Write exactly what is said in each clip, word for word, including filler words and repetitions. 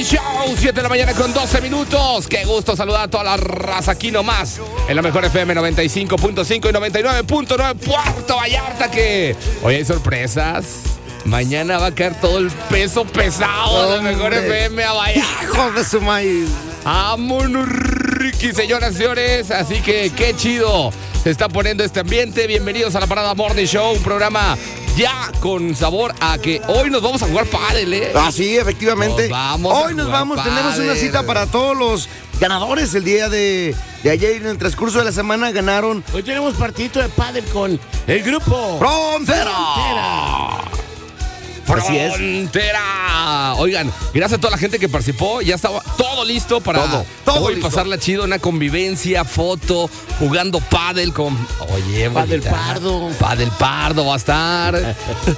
Show, siete de la mañana con doce minutos. Qué gusto saludar a toda la raza aquí nomás. En la mejor F M noventa y cinco punto cinco y noventa y nueve punto nueve Puerto Vallarta, que hoy hay sorpresas. Mañana va a caer todo el peso pesado de la mejor F M a Vallarta. Hijo de su maíz. ¡Vámonos, Ricky, señoras y señores! Así que qué chido se está poniendo este ambiente. Bienvenidos a la Parada Morning Show, un programa ya con sabor a que hoy nos vamos a jugar pádel, ¿eh? Ah, sí, efectivamente. Nos vamos hoy a nos jugar vamos, tenemos pádel. una cita para todos los ganadores el día de, de ayer. En el transcurso de la semana ganaron Hoy tenemos partidito de pádel con el grupo Frontera. Frontera. Así es. Frontera. Oigan, gracias a toda la gente que participó. Ya estaba todo listo para Todo, todo hoy listo. pasarla chido, una convivencia, foto, jugando pádel con... Oye, Pádel bonita. pardo. Pádel pardo va a estar.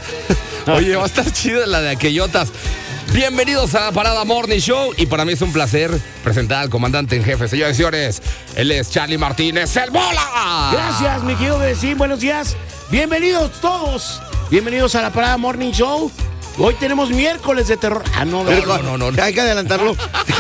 Oye, va a estar chida la de aquellotas. Bienvenidos a la Parada Morning Show. Y para mí es un placer presentar al comandante en jefe. Señores y señores, él es Charlie Martínez, el Bola. Gracias, mi querido vecino. Buenos días. Bienvenidos todos. Bienvenidos a la Parada Morning Show. Hoy tenemos miércoles de terror. Ah, no, Pero, no, no, no, no. Hay que adelantarlo.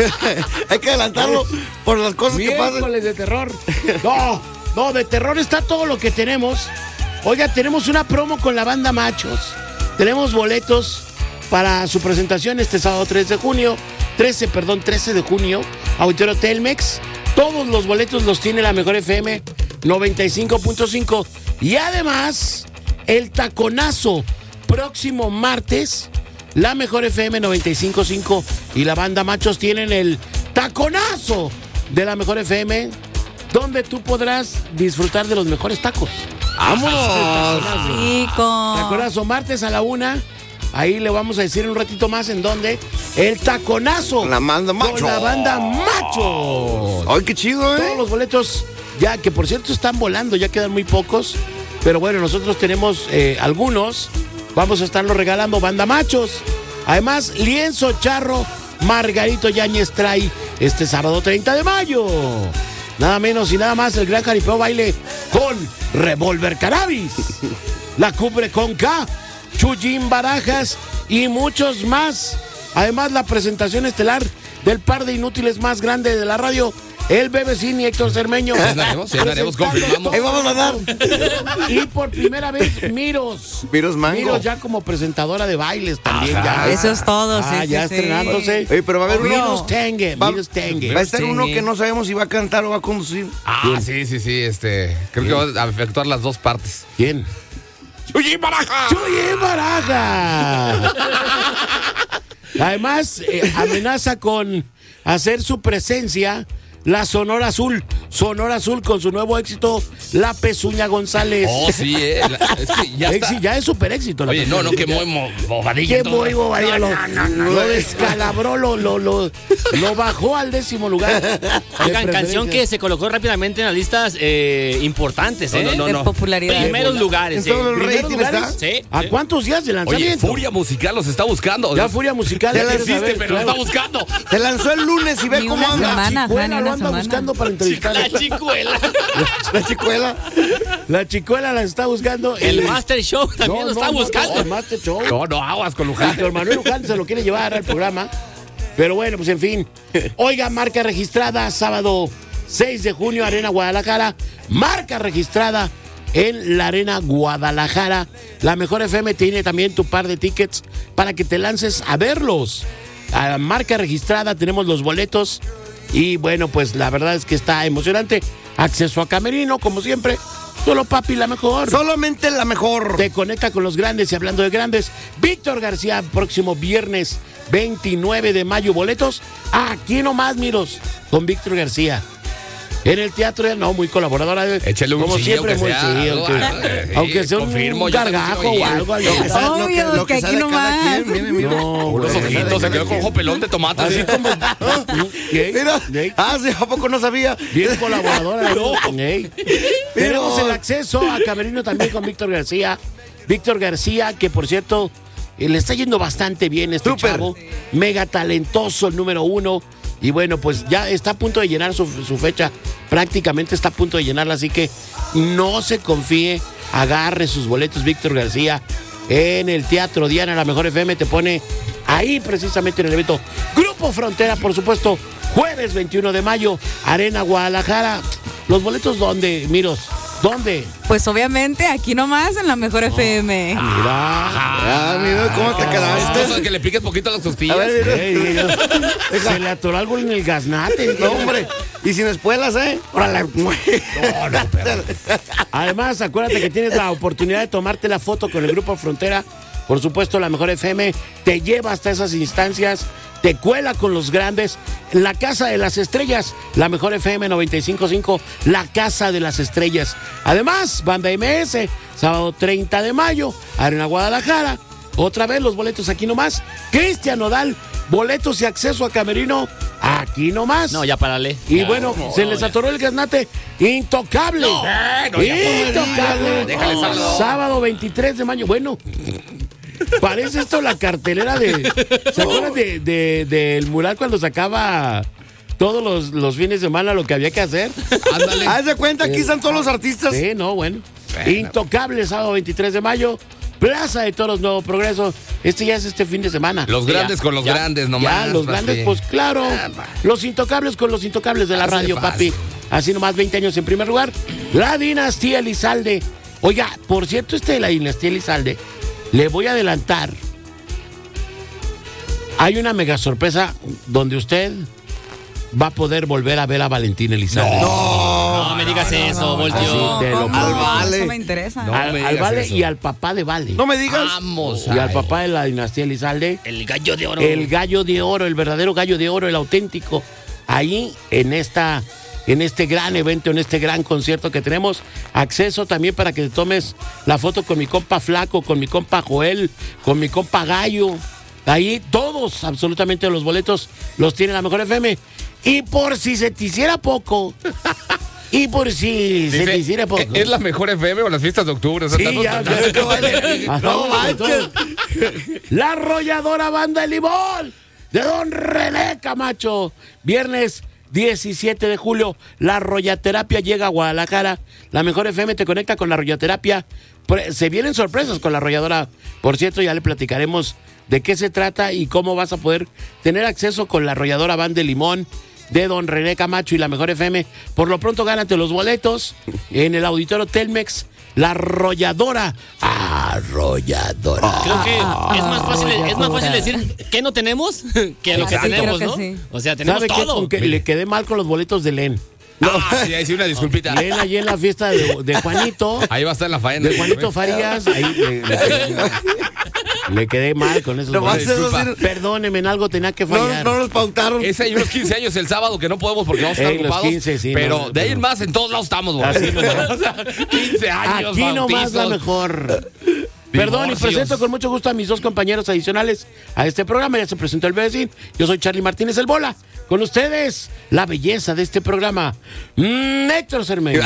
Hay que adelantarlo por las cosas que pasan. miércoles de terror. No, no, de terror está todo lo que tenemos. Oiga, tenemos una promo con la banda Machos. Tenemos boletos para su presentación este sábado tres de junio. trece, perdón, trece de junio. Auditorio Telmex. Todos los boletos los tiene la mejor F M noventa y cinco punto cinco. Y además, el taconazo próximo martes. La mejor F M noventa y cinco punto cinco y la banda Machos tienen el taconazo de la mejor F M, donde tú podrás disfrutar de los mejores tacos. ¡Vámonos! Rico. Taconazo, martes a la una. Ahí le vamos a decir un ratito más en donde. El taconazo. La banda Machos. Con la banda Machos. ¡Ay, qué chido, Todos eh! los boletos, ya que por cierto están volando, ya quedan muy pocos. Pero bueno, nosotros tenemos eh, algunos. Vamos a estarlos regalando, banda Machos. Además, lienzo charro Margarito Yáñez trae este sábado treinta de mayo. Nada menos y nada más, el gran jaripeo baile con Revolver Cannabis. La cubre con K, Chuyín Barajas y muchos más. Además, la presentación estelar del par de inútiles más grande de la radio, el Bebecín y Héctor Cermeño. Ya andaremos, ya andaremos, confirmamos. Ahí vamos a dar. Y por primera vez, Miros. Miros Mango. Miros ya como presentadora de bailes también. Ajá. Ya. Eso es todo, Ah, sí, ya sí, estrenándose. Oye, pero va a haber uno. Miros Tengue, Va, Miros Tengue. va a estar Sí. uno que no sabemos si va a cantar o va a conducir. Ah, sí, sí, sí, este. Creo que va a efectuar las dos partes. ¿Quién? ¡Chuyín Baraja! ¡Chuyín Baraja! Además, eh, amenaza con hacer su presencia la Sonora Azul. Sonora Azul con su nuevo éxito, La Pezuña González. Oh, sí, eh. La- es que ya está. Éxi- ya es súper éxito. La Oye, no, no, Pezuña. que muy mo- bobadilla. Qué todo. muy bobadilla, lo, lo descalabró, lo, lo, lo, lo bajó al décimo lugar. De Oigan, canción preferencia. que se colocó rápidamente en las listas eh, importantes, ¿eh? No, no, de no. popularidad. Primeros lugares, En sí. todo el ¿Primeros rating lugares? está. Sí. ¿A cuántos días de Oye, lanzamiento? Furia Musical los está buscando. Ya Furia Musical. Ya ¿quieres existe, saber? pero lo Claro. está buscando. Se lanzó el lunes y ve Ni cómo una anda. semana. La chicuela Ajá, ni lo una anda semana. buscando para entrevistar. La chicuela. La chicuela. La chicuela la está buscando. El Master Show también lo está no, buscando. no, el Master Show. No, no, aguas con Luján. Víctor Manuel Luján se lo quiere llevar al programa. Pero bueno, pues en fin. Oiga, marca registrada, sábado seis de junio, Arena Guadalajara. Marca registrada en la Arena Guadalajara. La mejor F M tiene también tu par de tickets para que te lances a verlos. A la marca registrada tenemos los boletos. Y bueno, pues la verdad es que está emocionante. Acceso a camerino, como siempre. Solo papi, la mejor. Solamente la mejor. Te conecta con los grandes y hablando de grandes, Víctor García, próximo viernes veintinueve de mayo, boletos. Aquí nomás, Miros, con Víctor García. En el teatro, no, muy colaboradora. Échale un Como sí, siempre, aunque muy sea, sí, algo, aunque, ah, sí, aunque sea un confirmo, yo también gargajo soy- o algo. algo. Lo que sa- lo que- Obvio, lo que que sabe aquí cada nomás. quien, mire, mire. No, Unos güey. ojitos, se quedó con ojo pelón de tomate. Así como. ¿Qué? Mira, ¿Qué? ah, sí, ¿a poco no sabía? Bien colaboradora. Ey. Tenemos el acceso a camerino también con Víctor García. Víctor García, que por cierto, eh, le está yendo bastante bien este Súper. chavo. Mega talentoso, el número uno. Y bueno, pues ya está a punto de llenar su, su fecha. Prácticamente está a punto de llenarla. Así que no se confíe. Agarre sus boletos, Víctor García. en el Teatro Diana. La Mejor F M te pone ahí precisamente en el evento Grupo Frontera, por supuesto, jueves veintiuno de mayo, Arena Guadalajara. ¿Los boletos dónde, Miros? ¿Dónde? Pues obviamente aquí nomás en la Mejor F M. Mira. Ah, mira cómo te quedaste. Eso de que le piques poquito a las costillas. A ver, mira. Ey, mira. Se le atoró algo en el gaznate. No, hombre. Y sin espuelas, ¿eh? Órale. No, no, pero... Además, acuérdate que tienes la oportunidad de tomarte la foto con el Grupo Frontera. Por supuesto, la Mejor F M te lleva hasta esas instancias, te cuela con los grandes. La Casa de las Estrellas, la Mejor F M noventa y cinco punto cinco, la Casa de las Estrellas. Además, Banda M S, sábado treinta de mayo, Arena Guadalajara. Otra vez los boletos aquí nomás. Cristian Nodal, boletos y acceso a camerino aquí nomás. No, ya párale. Y Ya, bueno, no, se les ya. atoró el gaznate. Intocable. No, no, ya, Intocable. déjale, sábado. Sábado veintitrés de mayo. Bueno, parece esto la cartelera de... ¿Se acuerdan de, de- del mural cuando sacaba todos los, los fines de semana lo que había que hacer? Ándale. Haz de cuenta, aquí están todos los artistas. Sí, no, bueno. Bueno. Intocable, sábado veintitrés de mayo. Plaza de Toros Nuevo Progreso. Este ya es este fin de semana. Los Sí, grandes ya, con los ya, grandes nomás. Ya, los Rafi. grandes, pues claro. Los intocables con los intocables de la Así de radio, fácil. papi. Así nomás, veinte años en primer lugar. La dinastía Elizalde. Oiga, por cierto, este de la dinastía Elizalde, le voy a adelantar. Hay una mega sorpresa donde usted va a poder volver a ver a Valentín Elizalde. No me digas eso, Voltio. Así te lo ¿Cómo? Al Vale. Eso me interesa. No. Al, me al digas Vale eso. y al papá de Vale. No me digas. Vamos. Y al ay. papá de la dinastía Elizalde. El gallo de oro. El gallo de oro, el verdadero gallo de oro, el auténtico. Ahí en esta, en este gran evento, en este gran concierto que tenemos, acceso también para que te tomes la foto con mi compa Flaco, con mi compa Joel, con mi compa Gallo. Ahí todos, absolutamente los boletos los tiene la Mejor F M. Y por si se te hiciera poco, y por si se Dice, te hiciera poco. ¿es la Mejor F M o las fiestas de octubre? O sea, Sí, tanto- ya, tanto- ya, vale. No Ajá, manches. La arrolladora Banda El Limón de Don René Camacho. Viernes diecisiete de julio, la arroyaterapia llega a Guadalajara. La Mejor F M te conecta con la arroyaterapia. Pre- Se vienen sorpresas con la arrolladora. Por cierto, ya le platicaremos de qué se trata y cómo vas a poder tener acceso con la arrolladora Banda El Limón de Don René Camacho y la Mejor F M. Por lo pronto, gánate los boletos en el auditorio Telmex. La arrolladora. Arrolladora. Creo que es más fácil, es más fácil decir que no tenemos que lo que Exacto. tenemos, Creo ¿no? que sí. O sea, tenemos ¿Sabe qué? todo. Con que le quedé mal con los boletos de Len. Ah, sí, ahí sí, una disculpita. Len allí en la fiesta de, de Juanito. Ahí va a estar la faena. De Juanito Farías. Ahí le, le quedé, le quedé mal con esos Nomás boletos. eso disculpa. sí, Perdóneme, en algo tenía que no, fallar. no los pautaron. Ese hay unos quince años el sábado que no podemos porque vamos a estar Ey, los ocupados. quince, sí, pero no, de ahí en pero- más en todos lados estamos, güey. Así nomás. O sea, quince años, Aquí nomás la bautizos. mejor. Perdón, y Divorcios. presento con mucho gusto a mis dos compañeros adicionales a este programa. Ya se presentó el vecino. Yo soy Charlie Martínez el Bola. Con ustedes, la belleza de este programa, mm, Héctor Cermeño.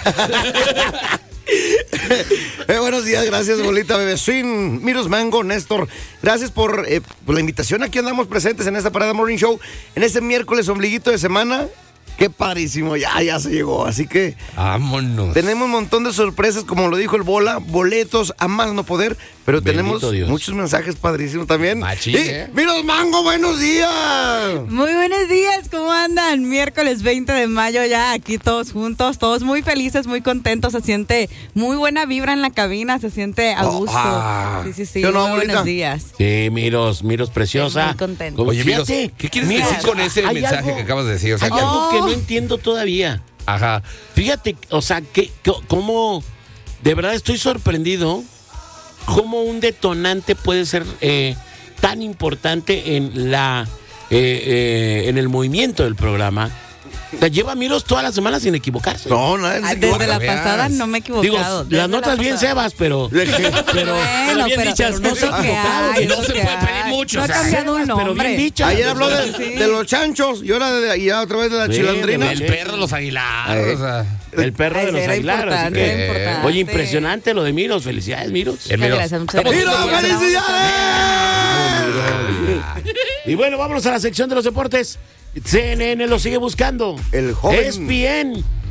Eh, buenos días, gracias, bolita, bebecín. Miros Mango, Néstor. Gracias por, eh, por la invitación. Aquí andamos presentes en esta Parada Morning Show. En este miércoles, ombliguito de semana. Qué padrísimo, ya, ya se llegó. Así que Vámonos. tenemos un montón de sorpresas, como lo dijo el Bola, boletos a más no poder, pero Bendito tenemos Dios. muchos mensajes padrísimos también. Machín, Y, ¿eh? Miros Mango, buenos días. Muy buenos días, ¿cómo andan? Miércoles veinte de mayo ya aquí todos juntos, todos muy felices, muy contentos, se siente muy buena vibra en la cabina, se siente a Oh, gusto. ah. Sí, sí, sí, ¿Yo no, muy abuelita? buenos días. Sí, Miros, Miros preciosa. Muy contento. Como- Oye, Miros, fíjate, ¿qué quieres mira, decir con ese hay mensaje algo- que acabas de decir? O sea, Hay que- algo que Oh. no entiendo todavía. Ajá. Fíjate, o sea, que, que- cómo, de verdad estoy sorprendido cómo un detonante puede ser eh, tan importante en la, eh, eh, en el movimiento del programa. O sea, lleva Miros todas las semanas sin equivocarse. No, nadie Ah, se desde equivoca. la veas. pasada no me he Digo, equivocado. desde las la notas bien pasada. sebas, pero, pero, Bueno, bien pero, dichas. pero no se No se que equivocado, hay, y no es se que puede pedir hay. mucho, No o ha sea, cambiado un pero bien nombre. dichas. Ayer habló de, Sí. de los chanchos y ahora de, y otra vez de la Sí, chilandrina. de El perro, los Aguilar. Eh. O sea, el perro Ay, de los era Aguilar. Así importante, que, importante. oye, impresionante lo de Miros. Felicidades, Miros. el Miros. gracias, muchas Estamos- gracias. ¡Mira, felicidades! Y bueno, vámonos a la sección de los deportes. C N N lo sigue buscando. El joven. E S P N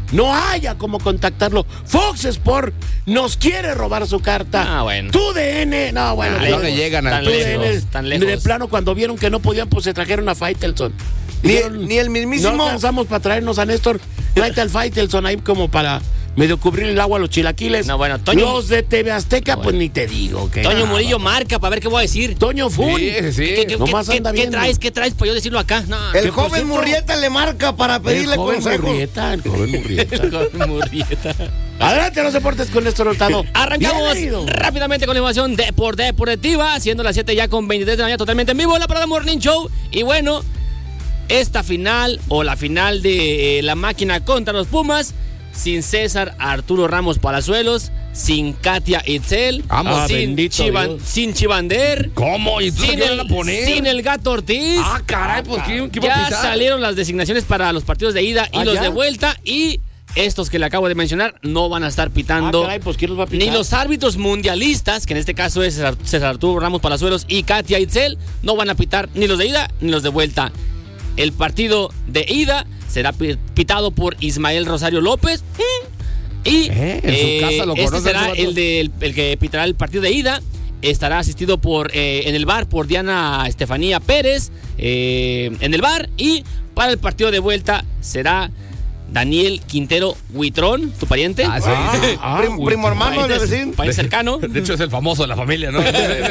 no haya cómo contactarlo. Fox Sport nos quiere robar su carta. Ah, bueno. Tu D N, no, bueno. Ahí donde llegan tan al lejos, tan lejos. De plano, cuando vieron que no podían, pues se trajeron a Faitelson. Ni, Dijeron, ni el mismísimo. no alcanzamos para traernos a Néstor. Tráete al Faitelson ahí como para medio cubrir el agua a los chilaquiles. No, bueno, Toño- Los de T V Azteca, Bueno. pues ni te digo. Que Toño nada. Murillo marca para ver qué voy a decir. Toño Fun. Sí, sí, sí. ¿Qué, qué- Nomás qué- anda qué viendo. traes? ¿Qué traes para yo decirlo acá? No. El que por joven cierto- Murrieta le marca para pedirle El joven consejos. Murrieta, el joven Murrieta. Murrieta. Adelante, los deportes con Néstor Hurtado. Arrancamos Bienvenido. rápidamente con la información de por Deportiva, siendo las siete ya con veintitrés de la mañana, totalmente en vivo, la Parada Morning Show. Y bueno, esta final o la final de eh, la máquina contra los Pumas, sin César Arturo Ramos Palazuelos, sin Katia Itzel, Vamos. Ah, sin, bendito Chivan- Dios. sin Chivander, ¿Cómo? ¿Y tú sin qué van el, a poner? sin el Gato Ortiz. Ah, caray, pues ¿quién, quién va a Ya pitar? salieron las designaciones para los partidos de ida y ¿Ah, los ya? de vuelta, y estos que le acabo de mencionar no van a estar pitando. Ah, caray, pues ¿quién los va a pitar? Ni los árbitros mundialistas, que en este caso es César, César Arturo Ramos Palazuelos y Katia Itzel, no van a pitar ni los de ida ni los de vuelta. El partido de ida será pi- pitado por Ismael Rosario López. Y Eh, en su casa lo este conoce será ese vato. el, de, el, el que pitará el partido de ida. Estará asistido por eh, en el bar por Diana Estefanía Pérez eh, en el bar. Y para el partido de vuelta será Daniel Quintero Huitrón, tu pariente. Ah, sí, Ah, sí. ah, Prim- güey, primo hermano del vecino. País cercano. De hecho, es el famoso de la familia, ¿no?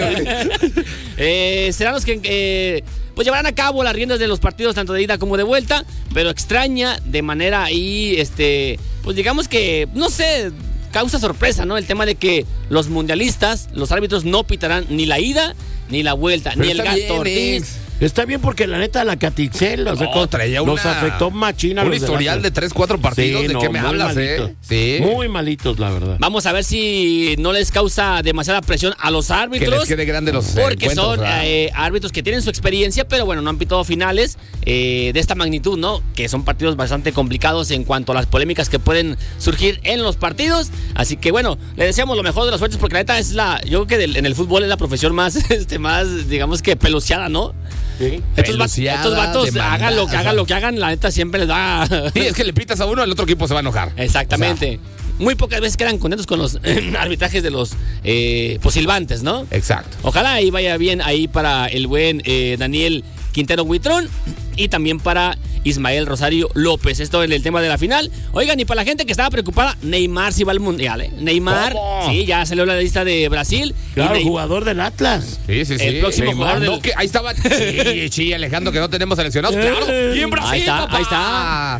Eh, serán los que eh, pues llevarán a cabo las riendas de los partidos tanto de ida como de vuelta, pero extraña de manera ahí, este, pues digamos que, no sé, causa sorpresa, ¿no? El tema de que los mundialistas, los árbitros no pitarán ni la ida ni la vuelta, Pero ni el está Gato bien, Ortiz. Ex. Está bien porque la neta la Catixel o sea, No, traía nos una- afectó machina. Un los del historial Atlas. de tres, cuatro partidos. Sí, ¿De no, qué me muy hablas, malitos. eh? Sí. Muy malitos, la verdad. Vamos a ver si no les causa demasiada presión a los Que árbitros. les quede grande los eh, Porque encuentros, son ¿verdad? eh, árbitros que tienen su experiencia, pero bueno, no han pitado finales eh, de esta magnitud, ¿no? Que son partidos bastante complicados en cuanto a las polémicas que pueden surgir en los partidos. Así que bueno, le deseamos lo mejor de las suertes porque la neta es la, yo creo que del- en el fútbol es la profesión más, este, más, digamos que peluciada, ¿no? Sí. Estos, va- Peluciada, estos vatos demandada, hagan lo que o sea. hagan lo que hagan, la neta siempre les da. Sí, es que le pitas a uno, el otro equipo se va a enojar. Exactamente. Muy pocas veces quedan contentos con los arbitrajes de los eh, pues, silbantes, ¿no? O sea, exacto. Ojalá ahí vaya bien ahí para el buen eh, Daniel Quintero Huitrón y también para Ismael Rosario López. Esto en el tema de la final. Oigan, y para la gente que estaba preocupada, Neymar sí va al Mundial, ¿eh? Neymar, ¿Cómo? sí, ya salió la lista de Brasil. Claro, y Ney- jugador del Atlas. Sí, sí, sí. El próximo Neymar, jugador del- no, que ahí estaba. Sí, sí, Alejandro, que no tenemos seleccionados. Claro. Y en Brasil, Ahí está, papá. ahí está.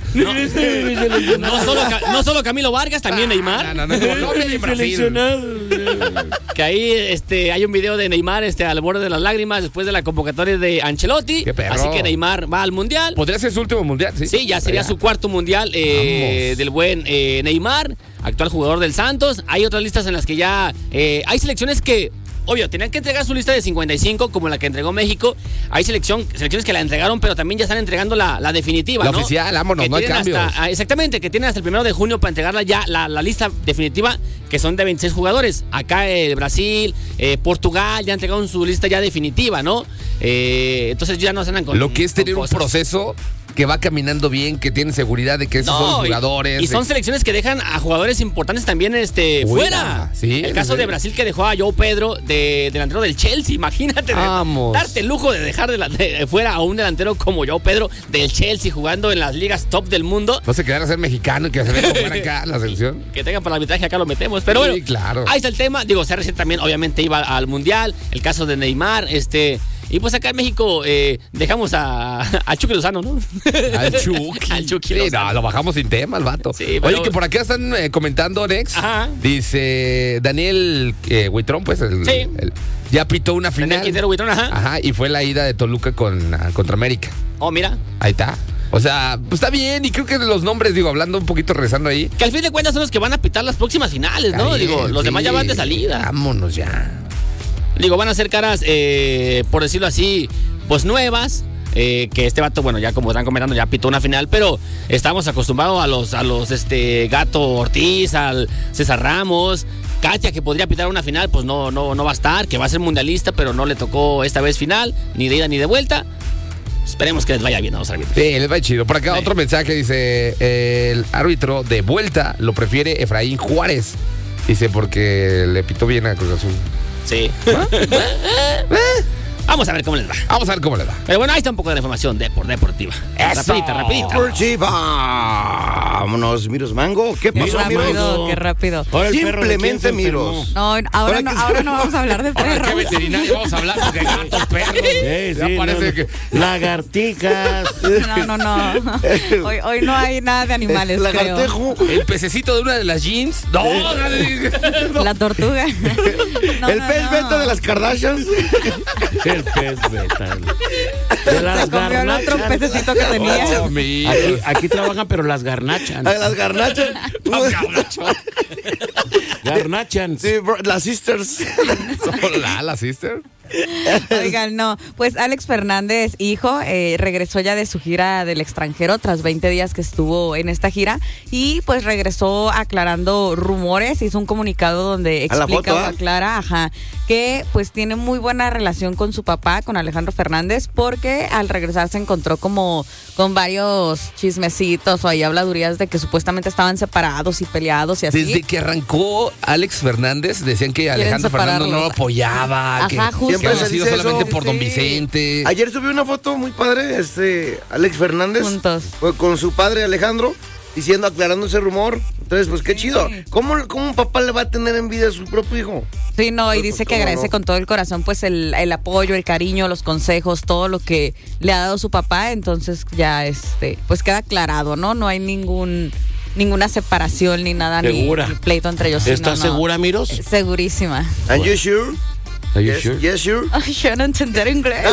No solo, Ca- no solo Camilo Vargas, también Neymar. Ah, No, no, no, Colombia y en Brasil. Que ahí este, hay un video de Neymar este, al borde de las lágrimas después de la convocatoria de Ancelotti. Qué perro. Así que Neymar va al Mundial. Podría ser su último mundial, sí. Sí, ya sería su cuarto mundial eh, Vamos. del buen eh, Neymar, actual jugador del Santos. Hay otras listas en las que ya eh, hay selecciones que, obvio, tenían que entregar su lista de cincuenta y cinco, como la que entregó México. Hay selección, selecciones que la entregaron, pero también ya están entregando la, la definitiva, La ¿no? oficial, vámonos, Que no hay tienen cambios. hasta- ah, exactamente, que tienen hasta el primero de junio para entregarla ya, la, la lista definitiva, que son de veintiséis jugadores. Acá eh, Brasil, eh, Portugal, ya entregaron su lista ya definitiva, ¿no? Eh, entonces ya no se andan con Lo que es tener con un cosas. proceso que va caminando bien, que tiene seguridad de que esos son los y- jugadores. Y, son de- selecciones que dejan a jugadores importantes también este, Fuera, fuera. sí, el caso sí. de Brasil que dejó a João Pedro, de, delantero del Chelsea. Imagínate, de- Vamos. darte el lujo de dejar de la- de fuera a un delantero como João Pedro del Chelsea jugando en las ligas top del mundo. No se quedara a ser mexicano y que se venga a jugar acá la selección. Que tengan para el arbitraje, acá lo metemos. Pero Sí, bueno, claro. ahí está el tema. Digo, C R siete también obviamente iba al Mundial. El caso de Neymar, este... Y pues acá en México eh, dejamos a, a Chucky Lozano, ¿no? Al Chucky. Al Chucky Sí, Lozano. no, lo bajamos sin tema, el vato. Sí, Oye, pero- que por acá están eh, comentando, Nex. Ajá. Dice Daniel eh, Huitrón, pues, el, Sí. el- ya pitó una final. Daniel Quintero Huitrón, ajá. Ajá, y fue la ida de Toluca con, ah, contra América. Oh, mira. Ahí está. O sea, pues está bien, y creo que de los nombres, digo, hablando un poquito, rezando ahí. Que al fin de cuentas son los que van a pitar las próximas finales, ¿no? Está Digo, bien, los demás sí. ya van de salida. Vámonos ya. Digo, van a ser caras, eh, por decirlo así, pues nuevas. eh, que este vato, bueno, ya como están comentando, ya pitó una final, pero estamos acostumbrados a los, a los este Gato Ortiz, al César Ramos, Katia, que podría pitar una final, pues no, no, no va a estar, que va a ser mundialista, pero no le tocó esta vez final, ni de ida ni de vuelta. Esperemos que les vaya bien a los árbitros. Sí, les va chido. Por acá Sí. otro mensaje dice, eh, el árbitro de vuelta lo prefiere Efraín Juárez. Dice, porque le pitó bien a Cruz Azul. Sí. Vamos a ver cómo les va. Vamos a ver cómo le da. Pero bueno, ahí está un poco de la información depor, deportiva. Eso. Rapidita, rapidita. Chiva. Vámonos, Miros Mango. ¿Qué Qué pasó, Mira, Miros? rápido, qué rápido. Ahora el perro, ¿de quién se Simplemente enfermó? Miros. No, ahora Ahora no, que- ahora no vamos a hablar de Ahora, ¿qué perros. veterinario vamos a hablar? Porque gatos, perros. Eh, ya sí, parece no, no. que... Lagartijas. No, no, no. Hoy, hoy no hay nada de animales, creo. Lagartejo. El pececito de una de las jeans. No, no. La tortuga. No, El no, pez no. beta de las Kardashians. El pez beta. De las Se comió el otro garnachas. pececito que tenía. Oh, mira. Aquí, aquí trabajan, pero las garnachan. De las garnachas. Garnachan. Sí, bro, las sisters. Hola, la sister. Oigan, no. Pues Alex Fernández, hijo, eh, regresó ya de su gira del extranjero tras veinte días que estuvo en esta gira y pues regresó aclarando rumores. Hizo un comunicado donde A la explica foto, o ¿ah? aclara, ajá, que pues tiene muy buena relación con su papá, con Alejandro Fernández, porque al regresar se encontró como con varios chismecitos o ahí habladurías de que supuestamente estaban separados y peleados y así. Desde que arrancó Alex Fernández, decían que Alejandro Fernández no lo apoyaba. Ajá, que, justo. que Siempre había se sido dice solamente eso. por don Sí. Vicente. Ayer subió una foto muy padre, este, Alex Fernández. Juntos. Fue con su padre Alejandro, diciendo, aclarando ese rumor. Entonces, pues qué chido. ¿Cómo, ¿Cómo un papá le va a tener envidia a su propio hijo? Sí, no, y Pues, dice pues, que ¿cómo agradece no? con todo el corazón pues el, el apoyo, el cariño, los consejos, todo lo que le ha dado su papá, entonces ya este, pues queda aclarado, ¿no? No hay ningún ninguna separación ni nada, ni, ¿Segura? ni pleito entre ellos. sí, ¿Estás no, no. segura, Miros? Eh, Segurísima. ¿Are you sure? Are you Yes, sure? yes, sure. Ay, yo no entender inglés.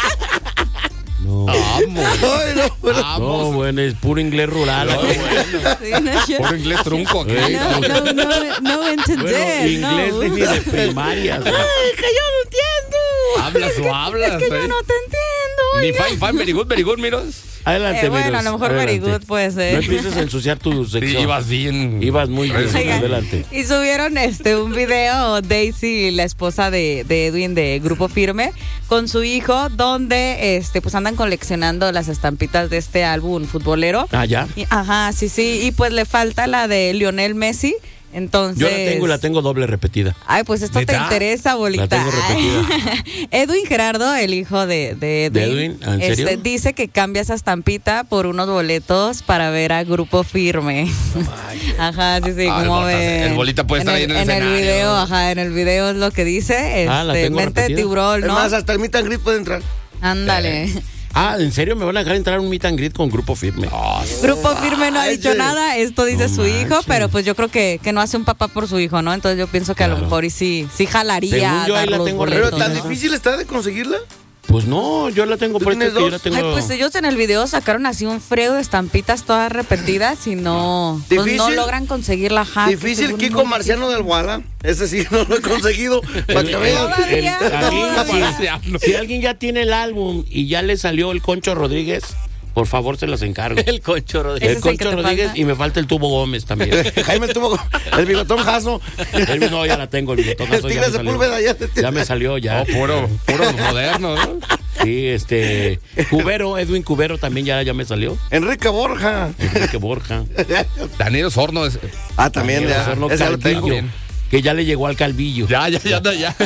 No. Vamos. Ay, no, pero- No, Vamos. bueno, es puro inglés rural. No, aquí. bueno. Sí, no, yo- Puro inglés trunco aquí. no, no, no, no entender. Bueno, inglés no. de, ni de primaria. o sea. Ay, que yo no entiendo. Hablas o hablas. Es que yo ¿eh? no te entiendo. Ni oiga. fine, fine, very good, very good, miros. Adelante, Eh, bueno, Miros, a lo mejor very adelante. good puede ser. No empieces a ensuciar tu Sí, sección. ibas bien. Ibas muy bien. Oigan, Adelante. y subieron este un video Daisy, la esposa de, de Edwin de Grupo Firme, con su hijo, donde este pues andan coleccionando las estampitas de este álbum futbolero. Ah, ya. Y- ajá, sí, sí, y pues le falta la de Lionel Messi. Entonces. Yo la tengo y la tengo doble repetida. Ay, pues esto te ¿Neta? interesa, bolita. La tengo repetida. Edwin Gerardo, el hijo de, de Edwin, ¿De Edwin? ¿En serio? este, dice que cambia esa estampita por unos boletos para ver a Grupo Firme. Ajá, sí, sí, Ah, el como Bolita- ve. el Bolita puede estar ahí en el En el escenario. video, ajá, en el video es lo que dice. Ah, la Este, tengo mente de repetida. tiburón, Es ¿no? más, hasta el meet and greet puede entrar. Ándale. Ah, ¿en serio me van a dejar entrar a un meet and greet con Grupo Firme? Grupo Firme no ha Ay, dicho sí. nada, esto dice No su hijo, manches. pero pues yo creo que, que no hace un papá por su hijo, ¿no? Entonces yo pienso que a lo Claro. mejor y sí, sí jalaría Según yo, ahí dar la los tengo Pero boletos. tan Entonces, difícil está de conseguirla. Pues no, yo la tengo ¿Tú por eso tienes que yo la dos? tengo. Ay, pues ellos en el video sacaron así un frego de estampitas todas repetidas y no, pues Difícil. no logran conseguir la hack. Difícil, según Kiko muy Marciano del Guala. Ese sí no lo he conseguido. Para que vean. Todavía. El- aquí, Todavía. si, si alguien ya tiene el álbum y ya le salió el Concho Rodríguez, por favor se los encargo. El Concho Rodríguez. Ese El es el que Concho te Rodríguez falta. y me falta el Tubo Gómez también. Jaime tuvo el bigotón Jaso. El- no, ya la tengo, el bigotón. El Jaso ya Tigre me salió. Sepúlveda ya te tiene. Ya me salió, ya. No, puro, puro moderno, ¿no? Sí, este. Cubero, Edwin Cubero también ya, ya me salió. Enrique Borja. Enrique Borja. Daniel Osorno es. Ah, también Daniel ya. Osorno Ese ya lo Calvillo, tengo. que ya le llegó al Calvillo. Ya, ya, ya, ya. ya.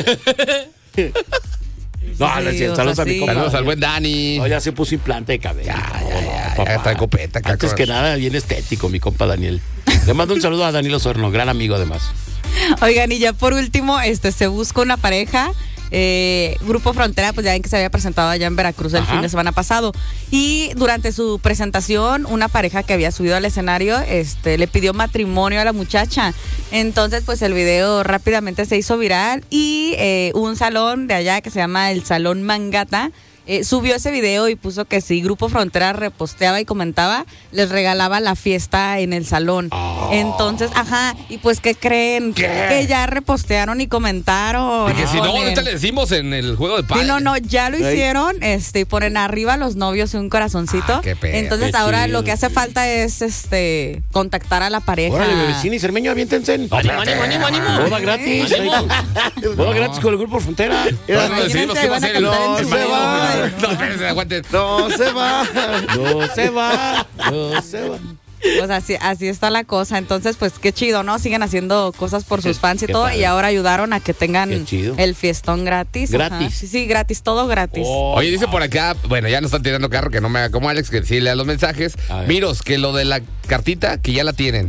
No, no es cierto. Saludos a mi Sí. compa. Saludos al buen Dani. No, ya se puso implante de cabello. Ya, No, ya, no, ya, papá. ya está en copeta, acá, Antes con- que nada, bien estético, mi compa Daniel. Le mando un saludo a Daniel Osorno, gran amigo además. Oigan, y ya por último, este se busca una pareja. Eh, Grupo Frontera, pues ya ven que se había presentado allá en Veracruz el Ajá. fin de semana pasado. Y durante su presentación, una pareja que había subido al escenario, este, le pidió matrimonio a la muchacha. Entonces, pues el video rápidamente se hizo viral y eh, un salón de allá que se llama el Salón Mangata. Eh, subió ese video y puso que si Grupo Frontera reposteaba y comentaba, les regalaba la fiesta en el salón. Oh. Entonces, ajá, y pues ¿qué creen? ¿Qué? Que ya repostearon y comentaron. Y que si no, Ponen- ahorita le decimos en el juego de Sí, padre. no, no, ya lo Ahí. hicieron, este, y ponen arriba los novios y un corazoncito. Ah, qué pedo. Entonces Qué ahora chido. lo que hace falta es este contactar a la pareja. Órale, bebecín y Cermeño, aviéntense. Ánimo, ánimo, ánimo, ánimo. Boda gratis. Ánimo. Boda gratis con el Grupo Frontera. Todavía no decidimos qué va a ser el, Imagínense, el van a cantar marido. en en su va. No, espérense, aguanten. No se va. No se va, no se va. Pues así, así está la cosa. Entonces, pues qué chido, ¿no? Siguen haciendo cosas por sus Qué- fans y qué todo. padre. Y ahora ayudaron a que tengan Qué chido. el fiestón gratis. Gratis. Ajá. Sí, sí, gratis, todo gratis. Oh, Oye, dice por acá, bueno, ya no están tirando carro, que no me haga como Alex, que sí lea los mensajes. A ver. Miros, que lo de la cartita, que ya la tienen.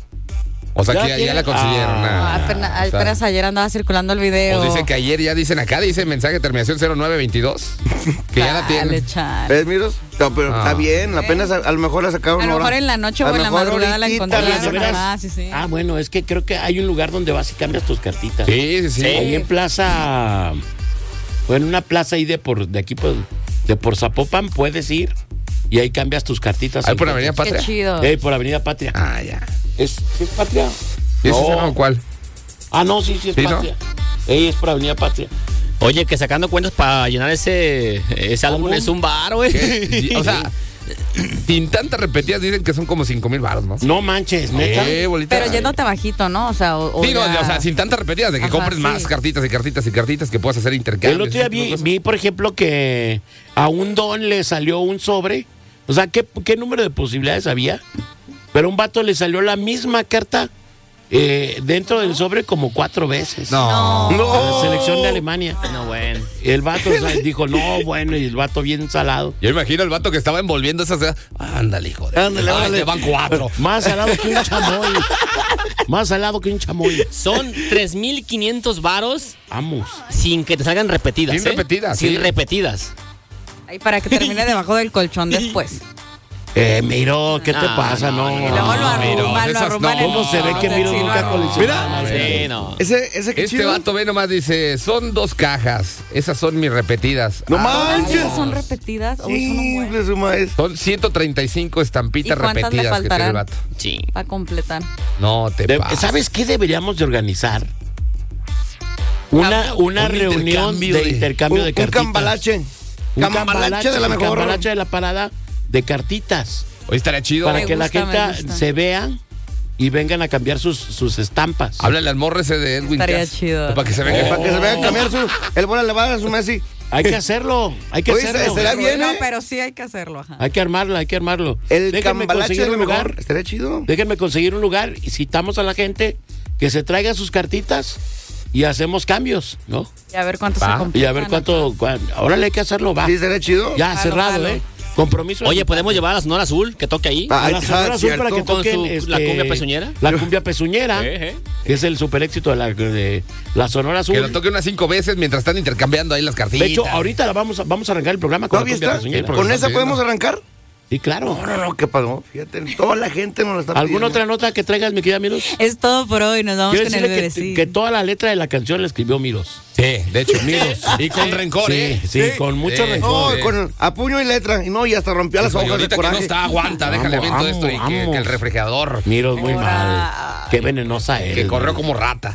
O sea, ¿Ya que ya, ya tienen? la consiguieron. Ah, ah, apenas, o sea, apenas ayer andaba circulando el video. o dice que ayer ya dicen acá, dice mensaje de terminación cero nueve veintidós, que ya la Dale, tienen. chale. ¿Ves, Miros? No, pero Ah. está bien. Apenas a, a lo mejor la sacaron A lo ahora. mejor en la noche o A lo en la mejor madrugada la ahorita encontraron. la ¿de veras? Ah, sí, sí. Ah, bueno, es que creo que hay un lugar donde vas y cambias tus cartitas. Sí, sí, sí. Ahí en Plaza, o en una plaza ahí de por de aquí por, de por Zapopan puedes ir y ahí cambias tus cartitas. Ahí en por Avenida cartas. Qué Patria. chido. Eh, por Avenida Patria. Ah, ya. ¿Es, ¿sí es Patria? ¿Y ese No. es cuál? Ah, no, sí, sí es ¿Sí, no? Patria. Ey, es por Avenida Patria. Oye, que sacando cuentas para llenar ese, ese álbum ¿Álbum? es un bar, güey. ¿Qué? O sea, sin tantas repetidas dicen que son como cinco mil baros, ¿no? No manches, neta. Eh, bolita. Pero yéndote bajito, ¿no? O sea, o, o Sí, no, ya- o sea, sin tantas repetidas, de que Ajá, compres sí. más cartitas y cartitas y cartitas que puedas hacer intercambios. El otro día ese tipo de vi, cosas. vi, por ejemplo, que a un don le salió un sobre. O sea, ¿qué, qué número de posibilidades había? Pero a un vato le salió la misma carta eh, dentro del sobre como cuatro veces. No. No. A la selección de Alemania. No, bueno. Y el vato o sea, dijo, no, bueno, y el vato bien salado. Yo imagino el vato que estaba envolviendo esas. Ándale, hijo de. Ándale, Ay, ándale. te van cuatro. Más salado que un chamoy. Más salado que un chamoy. Son tres mil quinientos varos Vamos. sin que te salgan repetidas. Sin ¿eh? repetidas, Sin sí. repetidas. Ahí para que termine debajo del colchón después. Eh, Miro, ¿qué te Ah, pasa? no, No. Y luego lo Miro, arrumban, lo esas arrumban no. en ¿Cómo se ve que sí, Miro lo nunca arrumban. colecciona? Sí, no. Ese, ese que Este chido. vato ve nomás dice, son dos cajas. Esas son mis repetidas. No Ah, manches. ¿Esas son repetidas? Uy, son un buen. Simple su maíz. Son ciento treinta y cinco estampitas ¿Y cuántas le repetidas que tiene el faltarán? vato. Sí. Para completar. No te De- pases. ¿Sabes qué deberíamos de organizar? Una, una Un reunión intercambio de, de- intercambio Un, de un cartitas. cambalache. Un Cambalache de la un mejor. cambalache de la parada de cartitas. Hoy estaría chido. Para Me que la gusta, me gente gusta. se vea y vengan a cambiar sus, sus estampas. Háblale al morro ese de Edwin Estaría Cass, chido. Para que se venga. Para que se vea a cambiar su. El bola le va a dar a su Messi. Hay que hacerlo, hay que Oye, hacerlo. ¿será bien, No, eh? pero sí hay que hacerlo, ajá. Hay que armarlo, hay que armarlo. El Déjenme cambalache conseguir de la un lugar. mejor. Estaría chido. Déjenme conseguir un lugar y citamos a la gente que se traiga sus cartitas y hacemos cambios, ¿no? Y a ver cuánto Va. se compra. Y a ver cuánto. cuán- ahora le hay que hacerlo, va. Sí, estaría chido. Ya, Jalo, cerrado, jalo. ¿eh? Compromiso. Oye, ¿podemos llevar a la Sonora Azul que toque ahí? Ah, a la ah, Sonora Azul cierto. para que Con toquen su- este, la cumbia pezuñera. La cumbia pezuñera, Eh, eh. que es el super éxito de la, de la Sonora Azul. Que lo toque unas cinco veces mientras están intercambiando ahí las cartitas. De hecho, ahorita la vamos, a, vamos a arrancar el programa con la ¿Todavía cumbia está? pezuñera. porque ¿Con lo esa están podemos pidiendo. arrancar? Sí, claro. No, no, no, ¿qué pasó? Fíjate, toda la gente nos la está ¿Alguna pidiendo. otra nota que traigas, mi querida Miros? Es todo por hoy, nos vamos Quiero con el decirle bebé. que, sí. que toda la letra de la canción la escribió Miros. Sí, de hecho, Miros. Y con rencor, Sí, ¿eh? sí, con mucho Sí. rencor. No, Sí. con a puño y letra. Y no, y hasta rompió las Dijo, y hojas de ahorita que no coraje. está, aguanta, déjale Vamos, aviento esto y vamos, que, vamos. que el refrigerador. Miros, muy Ahora- mal. Qué venenosa es. Que corrió como rata.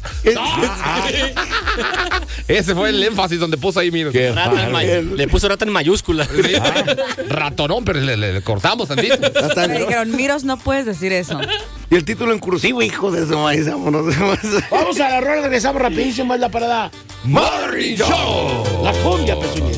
Ese fue el énfasis donde puso ahí, Miros. Qué Rata en may- padre. le puso rata en mayúscula. Sí. Ratonón, pero le, le- le cortamos tantito. Hasta- Le dijeron, Miros, no puedes decir eso. Y el título en cursivo, hijo de su maíz, vámonos. Vamos a la rueda, regresamos rapidísimo, es la parada. Morning Show. La cumbia pezuñera.